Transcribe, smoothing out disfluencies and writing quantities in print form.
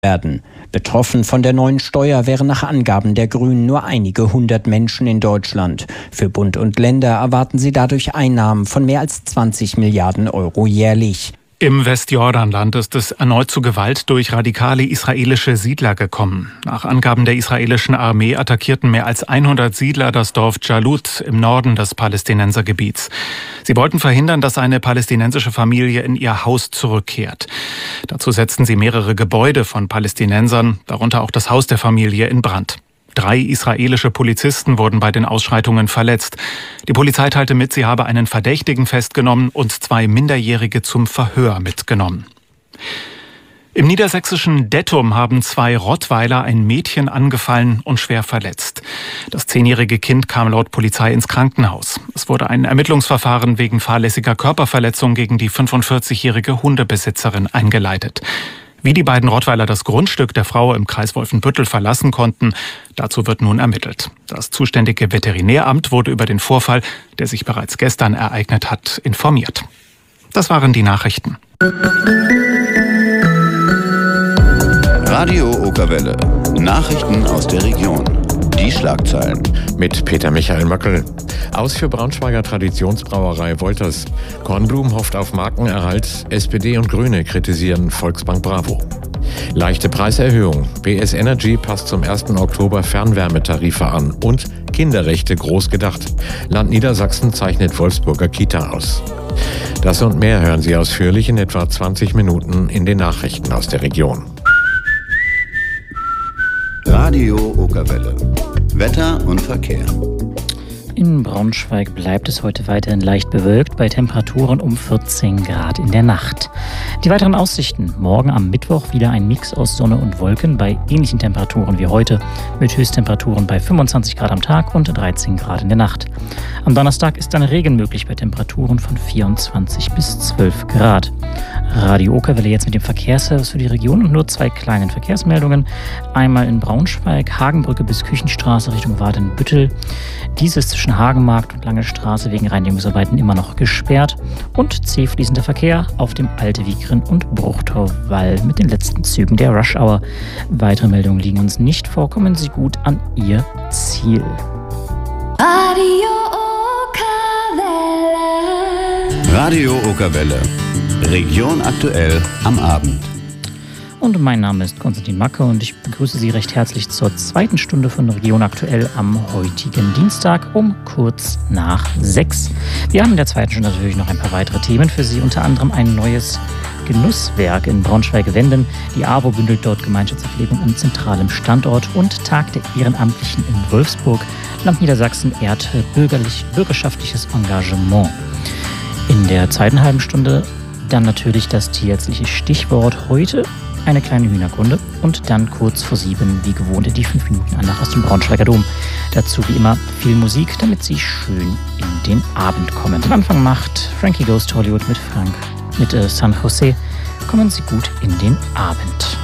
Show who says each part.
Speaker 1: werden. Betroffen von der neuen Steuer wären nach Angaben der Grünen nur einige hundert Menschen in Deutschland. Für Bund und Länder erwarten sie dadurch Einnahmen von mehr als 20 Milliarden Euro jährlich.
Speaker 2: Im Westjordanland ist es erneut zu Gewalt durch radikale israelische Siedler gekommen. Nach Angaben der israelischen Armee attackierten mehr als 100 Siedler das Dorf Jalut im Norden des Palästinensergebiets. Sie wollten verhindern, dass eine palästinensische Familie in ihr Haus zurückkehrt. Dazu setzten sie mehrere Gebäude von Palästinensern, darunter auch das Haus der Familie, in Brand. 3 israelische Polizisten wurden bei den Ausschreitungen verletzt. Die Polizei teilte mit, sie habe einen Verdächtigen festgenommen und 2 Minderjährige zum Verhör mitgenommen. Im niedersächsischen Dettum haben 2 Rottweiler ein Mädchen angefallen und schwer verletzt. Das 10-jährige Kind kam laut Polizei ins Krankenhaus. Es wurde ein Ermittlungsverfahren wegen fahrlässiger Körperverletzung gegen die 45-jährige Hundebesitzerin eingeleitet. Wie die beiden Rottweiler das Grundstück der Frau im Kreis Wolfenbüttel verlassen konnten, dazu wird nun ermittelt. Das zuständige Veterinäramt wurde über den Vorfall, der sich bereits gestern ereignet hat, informiert. Das waren die Nachrichten.
Speaker 3: Radio Okerwelle. Nachrichten aus der Region. Die Schlagzeilen.
Speaker 4: Mit Peter Michael Möckel. Aus für Braunschweiger Traditionsbrauerei Wolters. Kornblum hofft auf Markenerhalt. SPD und Grüne kritisieren Volksbank Bravo. Leichte Preiserhöhung. BS Energy passt zum 1. Oktober Fernwärmetarife an. Und Kinderrechte groß gedacht. Land Niedersachsen zeichnet Wolfsburger Kita aus. Das und mehr hören Sie ausführlich in etwa 20 Minuten in den Nachrichten aus der Region.
Speaker 3: Radio Okerwelle. Wetter und Verkehr.
Speaker 5: In Braunschweig bleibt es heute weiterhin leicht bewölkt bei Temperaturen um 14 Grad in der Nacht. Die weiteren Aussichten: morgen am Mittwoch wieder ein Mix aus Sonne und Wolken bei ähnlichen Temperaturen wie heute, mit Höchsttemperaturen bei 25 Grad am Tag und 13 Grad in der Nacht. Am Donnerstag ist dann Regen möglich bei Temperaturen von 24 bis 12 Grad. Radio Okerwelle jetzt mit dem Verkehrsservice für die Region und nur 2 kleinen Verkehrsmeldungen. Einmal in Braunschweig, Hagenbrücke bis Küchenstraße Richtung Wadenbüttel. Dies ist zwischen Hagenmarkt und Lange Straße wegen Reinigungsarbeiten immer noch gesperrt. Und C-fließender Verkehr auf dem Altewigren und Bruchtorwall mit den letzten Zügen der Rush Hour. Weitere Meldungen liegen uns nicht vor. Kommen Sie gut an Ihr Ziel.
Speaker 6: Radio Okerwelle.
Speaker 3: Radio Okerwelle. Region aktuell am Abend.
Speaker 5: Und mein Name ist Konstantin Macke und ich begrüße Sie recht herzlich zur 2. Stunde von Region Aktuell am heutigen Dienstag um kurz nach 6. Wir haben in der 2. Stunde natürlich noch ein paar weitere Themen für Sie, unter anderem ein neues Genusswerk in Braunschweig-Wenden. Die AWO bündelt dort Gemeinschaftsverpflegung an zentralem Standort und Tag der Ehrenamtlichen in Wolfsburg. Land Niedersachsen ehrt bürgerschaftliches Engagement. In der zweiten halben Stunde dann natürlich das tierärztliche Stichwort heute, eine kleine Hühnerkunde und dann kurz vor 7 wie gewohnt die 5 Minuten Andacht aus dem Braunschweiger Dom. Dazu wie immer viel Musik, damit Sie schön in den Abend kommen. Den Anfang macht Frankie Goes to Hollywood mit San Jose. Kommen Sie gut in den Abend.